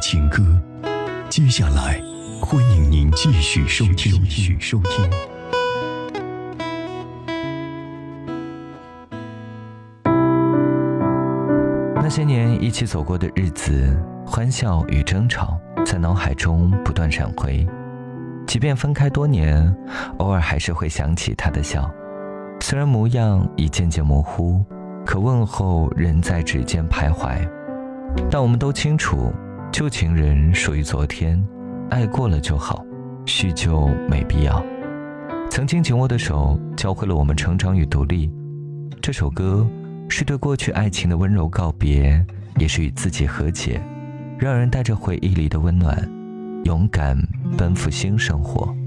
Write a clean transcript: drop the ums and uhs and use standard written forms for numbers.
情歌。接下来，欢迎您继续收听。 那些年一起走过的日子，欢笑与争吵在脑海中不断闪回。即便分开多年，偶尔还是会想起他的笑。虽然模样已渐渐模糊，可问候仍在指尖徘徊。但我们都清楚，旧情人属于昨天，爱过了就好，叙旧没必要。曾经紧握的手，教会了我们成长与独立。这首歌是对过去爱情的温柔告别，也是与自己和解，让人带着回忆里的温暖，勇敢奔赴新生活。